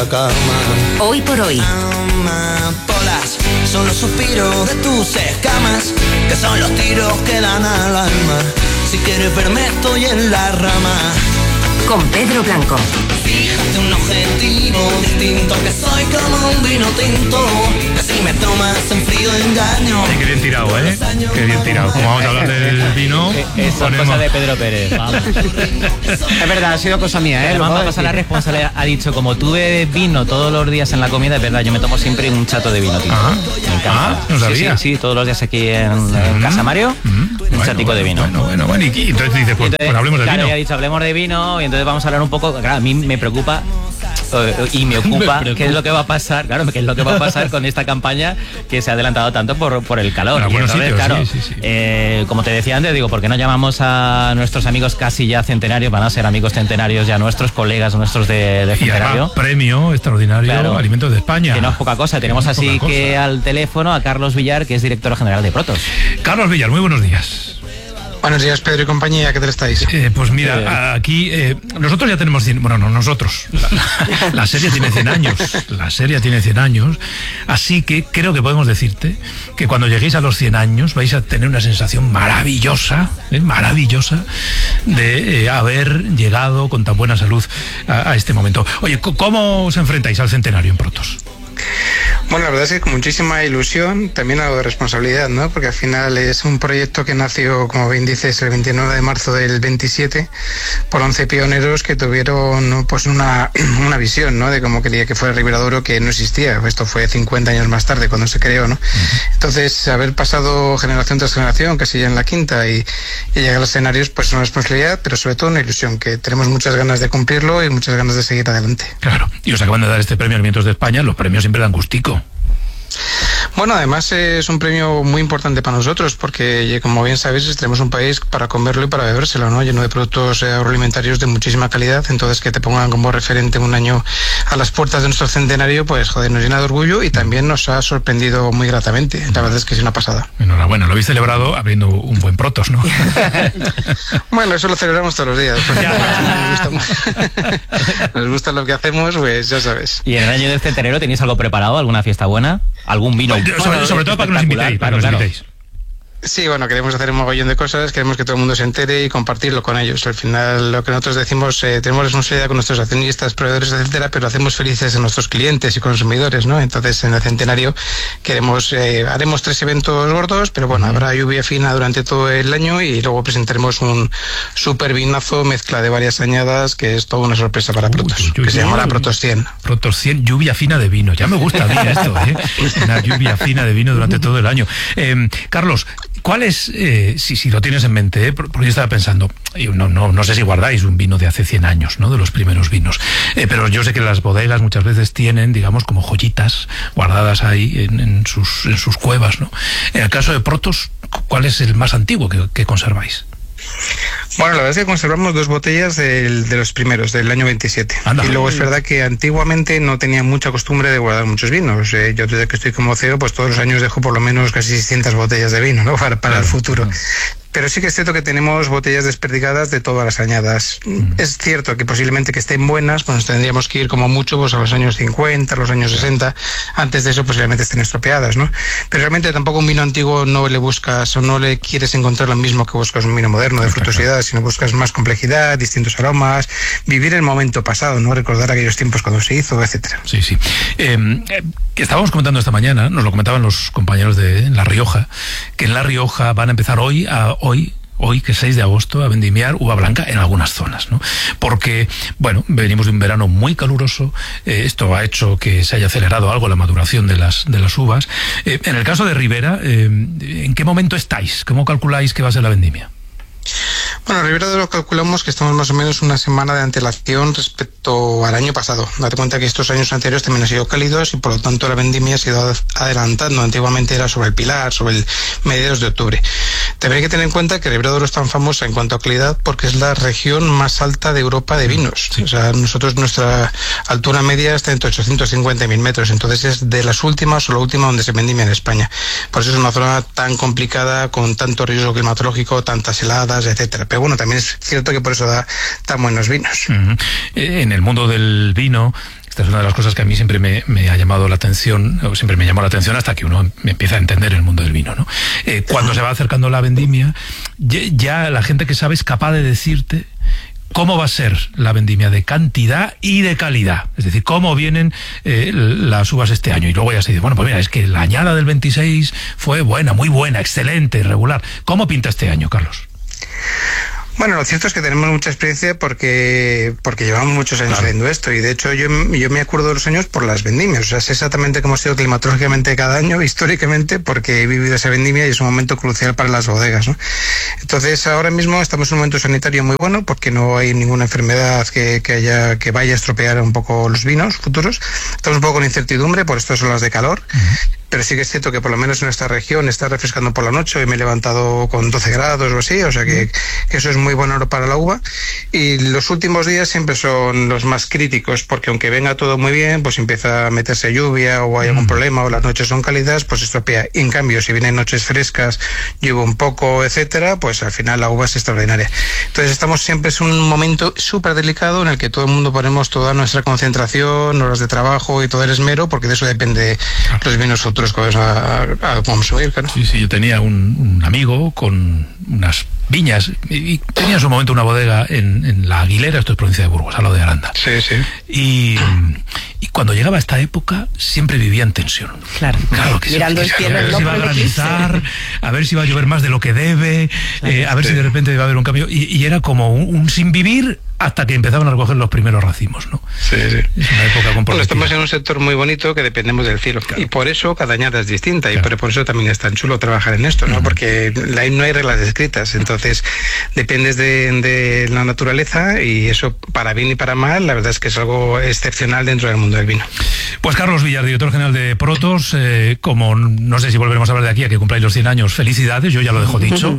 Hoy por hoy. Amapolas son los suspiros de tus escamas, que son los tiros que dan al alma. Si quieres verme estoy en la rama. Con Pedro Blanco. Fíjate un objetivo distinto, que soy como un vino tinto, que si me tomas en frío engaño. Qué bien tirado, ¿eh? Qué bien tirado. Como vamos a hablar del vino, Eso es cosa de Pedro Pérez. Es verdad, ha sido cosa mía, ¿eh? Además, va a pasar la responsabilidad. Ha dicho, como tú bebes vino todos los días en la comida, es verdad, yo me tomo siempre un chato de vino, tío. Me encanta. No sabía. Sí, todos los días aquí en Casa Mario, un chatico de vino. Bueno. Y entonces dices, pues hablemos del vino. Ya ha dicho, hablemos de vino, y entonces vamos a hablar un poco. Claro, a mí me preocupa y me ocupa qué es lo que va a pasar, qué es lo que va a pasar con esta campaña que se ha adelantado tanto por el calor. Y entonces, sitios, claro, sí. Como te decía antes, digo, ¿por qué no llamamos a nuestros amigos casi ya centenarios? Van a ser amigos centenarios ya nuestros, colegas nuestros de centenario. Y además, premio extraordinario, claro, Alimentos de España. Que no es poca cosa. Tenemos así que al teléfono a Carlos Villar, que es director general de Protos. Carlos Villar, muy buenos días. Buenos días, Pedro y compañía, ¿qué tal estáis? Pues mira, aquí nosotros ya tenemos 100, bueno, no nosotros, la serie tiene 100 años, así que creo que podemos decirte que cuando lleguéis a los 100 años vais a tener una sensación maravillosa de haber llegado con tan buena salud a este momento. Oye, ¿cómo os enfrentáis al centenario en Protos? Bueno, la verdad es que con muchísima ilusión, también algo de responsabilidad, ¿no? Porque al final es un proyecto que nació, como bien dices, el 29 de marzo del 27, por 11 pioneros que tuvieron pues una visión, ¿no? De cómo quería que fuera Ribera del Duero, que no existía. Esto fue 50 años más tarde, cuando se creó, ¿no? Entonces, haber pasado generación tras generación, casi ya en la quinta, y llegar a los escenarios, pues es una responsabilidad, pero sobre todo una ilusión, que tenemos muchas ganas de cumplirlo y muchas ganas de seguir adelante. Claro, y os acaban de dar este premio Alimentos de España, los premios siempre dan gustico. Bueno, además es un premio muy importante para nosotros porque, como bien sabéis, tenemos un país para comerlo y para bebérselo, ¿no? Lleno de productos agroalimentarios de muchísima calidad. Entonces, que te pongan como referente un año a las puertas de nuestro centenario, pues joder, nos llena de orgullo y también nos ha sorprendido muy gratamente. La verdad es que es una pasada. Enhorabuena, lo habéis celebrado abriendo un buen Protos, ¿no? Bueno, eso lo celebramos todos los días. Nos gusta lo que hacemos, pues ya sabes. ¿Y en el año del centenario tenéis algo preparado? ¿Alguna fiesta buena? ¿Algún vino? Sobre todo para que nos invitéis, claro. Sí, bueno, queremos hacer un mogollón de cosas, queremos que todo el mundo se entere y compartirlo con ellos. Al final, lo que nosotros decimos, tenemos responsabilidad con nuestros accionistas, proveedores, etcétera, pero hacemos felices a nuestros clientes y consumidores, ¿no? Entonces, en el centenario haremos 3 eventos gordos, pero bueno, habrá lluvia fina durante todo el año y luego presentaremos un super vinazo, mezcla de varias añadas, que es toda una sorpresa para Protos, que se llamará Protos 100. Protos 100, lluvia fina de vino. Ya me gusta a mí esto, ¿eh? Una lluvia fina de vino durante todo el año. Carlos, ¿cuál es, si lo tienes en mente, porque yo estaba pensando, no sé si guardáis un vino de hace 100 años, ¿no? De los primeros vinos, pero yo sé que las bodegas muchas veces tienen, digamos, como joyitas guardadas ahí en sus cuevas, ¿no? En el caso de Protos, ¿cuál es el más antiguo que conserváis? Bueno, la verdad es que conservamos 2 botellas de los primeros, del año 27. Anda. Y luego es verdad que antiguamente no tenía mucha costumbre de guardar muchos vinos. Yo desde que estoy como CEO, pues todos los años dejo por lo menos casi 600 botellas de vino, ¿no? Para el futuro. Pero sí que es cierto que tenemos botellas desperdigadas de todas las añadas. Es cierto que posiblemente que estén buenas, pues tendríamos que ir como mucho pues a los años 50, a los años 60. Antes de eso posiblemente estén estropeadas, ¿no? Pero realmente tampoco un vino antiguo no le buscas o no le quieres encontrar lo mismo que buscas un vino moderno de frutosidad, sino buscas más complejidad, distintos aromas, vivir el momento pasado, ¿no? Recordar aquellos tiempos cuando se hizo, etcétera. Sí. Estábamos comentando esta mañana, nos lo comentaban los compañeros de La Rioja, que en La Rioja van a empezar hoy, que es 6 de agosto, a vendimiar uva blanca en algunas zonas, ¿no? Porque, bueno, venimos de un verano muy caluroso, esto ha hecho que se haya acelerado algo la maduración de las uvas. En el caso de Ribera, ¿en qué momento estáis? ¿Cómo calculáis que va a ser la vendimia? Bueno, Ribera del Duero calculamos que estamos más o menos una semana de antelación respecto al año pasado. Date cuenta que estos años anteriores también han sido cálidos y por lo tanto la vendimia se ha ido adelantando. Antiguamente era sobre el Pilar, sobre el mediados de octubre. Tendré que tener en cuenta que Ribera del Duero es tan famosa en cuanto a calidad porque es la región más alta de Europa de vinos. Sí. O sea, nuestra altura media está entre 850.000 metros, entonces es de las últimas o la última donde se vendimia en España. Por eso es una zona tan complicada, con tanto riesgo climatológico, tantas heladas, etcétera. Pero bueno, también es cierto que por eso da tan buenos vinos. En el mundo del vino Esta es una de las cosas que a mí siempre me ha llamado la atención, o siempre me llamó la atención hasta que uno empieza a entender el mundo del vino, ¿no? Cuando se va acercando la vendimia, ya la gente que sabe es capaz de decirte cómo va a ser la vendimia de cantidad y de calidad. Es decir, cómo vienen las uvas este año. Y luego ya se dice, bueno, pues mira, es que la añada del 26 fue buena, muy buena, excelente, regular. ¿Cómo pinta este año, Carlos? Bueno, lo cierto es que tenemos mucha experiencia porque llevamos muchos años haciendo esto, y de hecho yo me acuerdo de los años por las vendimias, o sea, sé exactamente cómo ha sido climatológicamente cada año, históricamente, porque he vivido esa vendimia y es un momento crucial para las bodegas, ¿no? Entonces ahora mismo estamos en un momento sanitario muy bueno porque no hay ninguna enfermedad que vaya a estropear un poco los vinos futuros. Estamos un poco con incertidumbre por estas olas de calor. Pero sí que es cierto que por lo menos en esta región está refrescando por la noche y me he levantado con 12 grados o así, o sea que eso es muy bueno para la uva. Y los últimos días siempre son los más críticos, porque aunque venga todo muy bien, pues empieza a meterse lluvia o hay algún problema o las noches son cálidas, pues estropea. Y en cambio, si vienen noches frescas, llueve un poco, etcétera, pues al final la uva es extraordinaria. Entonces estamos siempre, es un momento súper delicado en el que todo el mundo ponemos toda nuestra concentración, horas de trabajo y todo el esmero, porque de eso depende los vinos futuros que vamos a oír, claro. Sí, yo tenía un amigo con unas viñas y tenía en su momento una bodega en La Aguilera, esto es provincia de Burgos, al lado de Aranda. Sí. Y cuando llegaba esta época siempre vivía en tensión. Claro que mirando el cielo, a ver si va a granizar, a ver si va a llover más de lo que debe, a ver si de repente va a haber un cambio, y era como un sin vivir hasta que empezaban a recoger los primeros racimos, ¿no? Sí. Es una época comprometida. Bueno, estamos en un sector muy bonito que dependemos del cielo, claro. Y por eso cada añada es distinta, y por eso también es tan chulo trabajar en esto, ¿no? Porque no hay reglas escritas, entonces dependes de la naturaleza, y eso, para bien y para mal, la verdad es que es algo excepcional dentro del mundo del vino. Pues Carlos Villar, director general de Protos, como no sé si volveremos a hablar de aquí a que cumpláis los 100 años, felicidades, yo ya lo dejo dicho,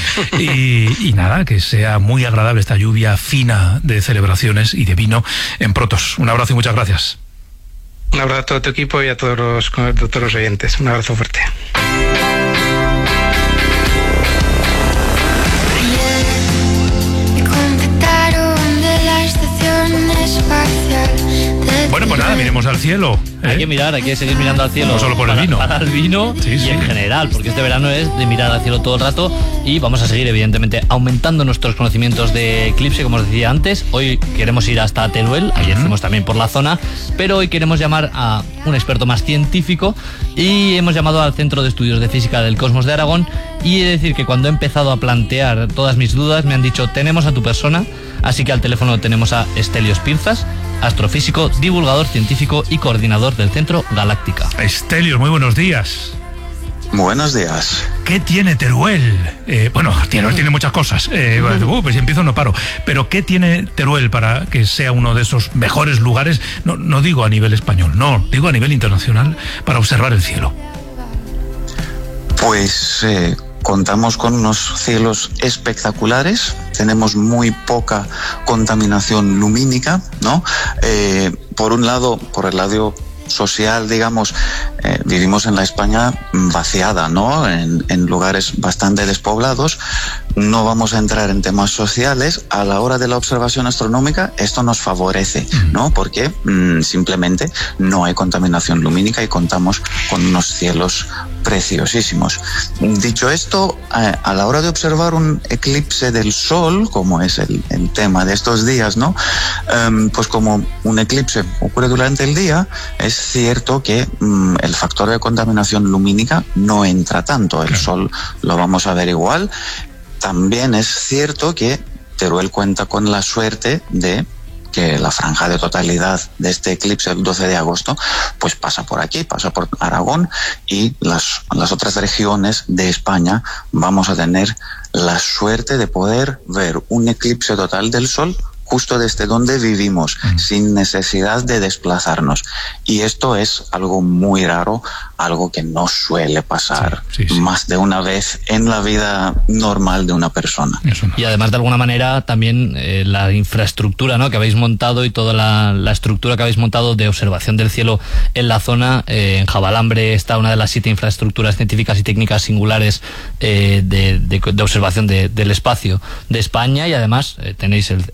y nada, que sea muy agradable esta lluvia fina de celebraciones y de vino en Protos. Un abrazo y muchas gracias. Un abrazo a todo tu equipo y a todos los oyentes. Un abrazo fuerte. Bueno, pues nada, miremos al cielo. Hay que mirar, hay que seguir mirando al cielo. No solo por el vino. Para el vino y en general, porque este verano es de mirar al cielo todo el rato, y vamos a seguir, evidentemente, aumentando nuestros conocimientos de eclipse, como os decía antes. Hoy queremos ir hasta Teruel, ayer fuimos también por la zona, pero hoy queremos llamar a un experto más científico y hemos llamado al Centro de Estudios de Física del Cosmos de Aragón, y he de decir que cuando he empezado a plantear todas mis dudas me han dicho, tenemos a tu persona, así que al teléfono tenemos a Stelios Pirzas, astrofísico, divulgador científico y coordinador del Centro Galáctica. Stelios, muy buenos días. Buenos días. ¿Qué tiene Teruel? Teruel tiene muchas cosas. Pues si empiezo no paro. Pero ¿qué tiene Teruel para que sea uno de esos mejores lugares? No digo a nivel español, no, digo a nivel internacional, para observar el cielo. Pues contamos con unos cielos espectaculares, tenemos muy poca contaminación lumínica, ¿no? Por un lado, por el lado social, digamos, vivimos en la España vaciada, ¿no? En lugares bastante despoblados. No vamos a entrar en temas sociales. A la hora de la observación astronómica, esto nos favorece, ¿no? Porque simplemente no hay contaminación lumínica y contamos con unos cielos preciosísimos. Dicho esto, a la hora de observar un eclipse del Sol, como es el tema de estos días, ¿no? Pues como un eclipse ocurre durante el día, es cierto que el factor de contaminación lumínica no entra tanto. El Sol lo vamos a ver igual. También es cierto que Teruel cuenta con la suerte de que la franja de totalidad de este eclipse el 12 de agosto pues pasa por aquí, pasa por Aragón, y las otras regiones de España vamos a tener la suerte de poder ver un eclipse total del Sol justo desde donde vivimos, sin necesidad de desplazarnos. Y esto es algo muy raro, algo que no suele pasar más de una vez en la vida normal de una persona. Y además, de alguna manera, también la infraestructura, ¿no?, que habéis montado, y toda la estructura que habéis montado de observación del cielo en la zona. En Javalambre está una de las 7 infraestructuras científicas y técnicas singulares de observación del espacio de España, y además tenéis el CEFCA,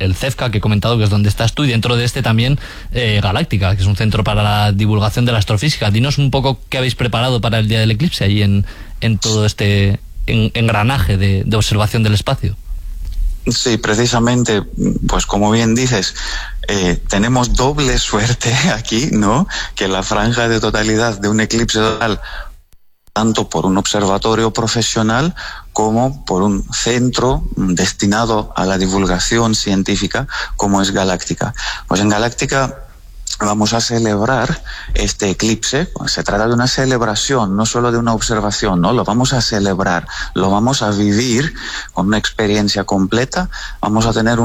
que he comentado, que es donde estás tú, y dentro de este también Galáctica, que es un centro para la divulgación de la astrofísica. Dinos un poco qué habéis preparado para el día del eclipse ahí en todo este engranaje de observación del espacio. Sí, precisamente, pues como bien dices, tenemos doble suerte aquí, ¿no? Que la franja de totalidad de un eclipse total, tanto por un observatorio profesional como por un centro destinado a la divulgación científica como es Galáctica. Pues en Galáctica vamos a celebrar este eclipse. Se trata de una celebración, no solo de una observación, ¿no? Lo vamos a celebrar, lo vamos a vivir con una experiencia completa. Vamos a tener